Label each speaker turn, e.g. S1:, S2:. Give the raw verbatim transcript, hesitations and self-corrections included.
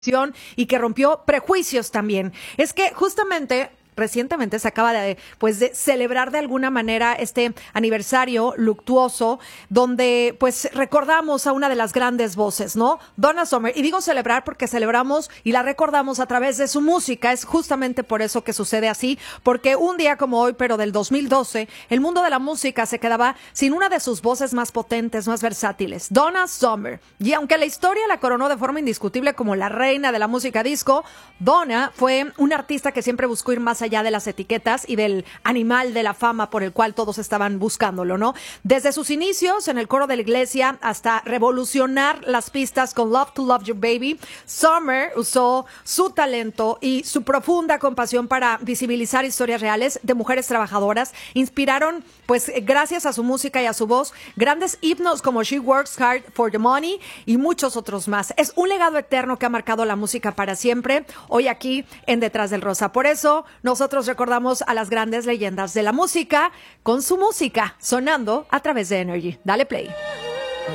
S1: y que rompió prejuicios también. Es que justamente recientemente se acaba de, pues, de celebrar de alguna manera este aniversario luctuoso donde pues recordamos a una de las grandes voces, ¿no? Donna Summer. Y digo celebrar porque celebramos y la recordamos a través de su música. Es justamente por eso que sucede así, porque un día como hoy, pero del dos mil doce, el mundo de la música se quedaba sin una de sus voces más potentes, más versátiles, Donna Summer. Y aunque la historia la coronó de forma indiscutible como la reina de la música disco, Donna fue una artista que siempre buscó ir más allá de las etiquetas y del animal de la fama por el cual todos estaban buscándolo, ¿no? Desde sus inicios en el coro de la iglesia hasta revolucionar las pistas con Love to Love You Baby, Summer usó su talento y su profunda compasión para visibilizar historias reales de mujeres trabajadoras. Inspiraron, pues gracias a su música y a su voz, grandes himnos como She Works Hard for the Money y muchos otros más. Es un legado eterno que ha marcado la música para siempre, hoy aquí en Detrás del Rosa. Por eso, nosotros recordamos a las grandes leyendas de la música con su música sonando a través de Energy. Dale play.